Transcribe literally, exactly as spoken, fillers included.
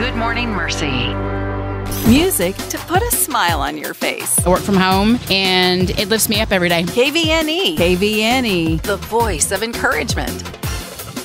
Good Morning Mercy. Music to put a smile on your face. I work from home, and it lifts me up every day. K V N E. K V N E. The voice of encouragement.